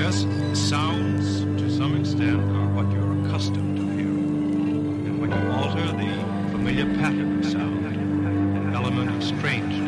Yes, sounds, to some extent, are what you're accustomed to hearing. And when you alter the familiar pattern of sound, an element of strangeness